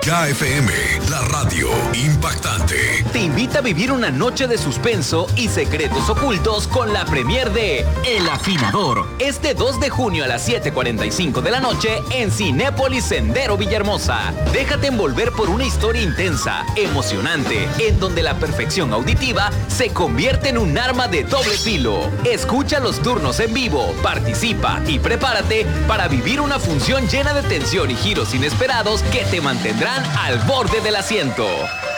KFM, la radio impactante. Te invita a vivir una noche de suspenso y secretos ocultos con la premier de El Afinador. Este 2 de junio a las 7:45 de la noche en Cinépolis Sendero Villahermosa. Déjate envolver por una historia intensa, emocionante, en donde la perfección auditiva se convierte en un arma de doble filo. Escucha los turnos en vivo, participa y prepárate para vivir una función llena de tensión y giros inesperados que te mantendrán al borde del asiento.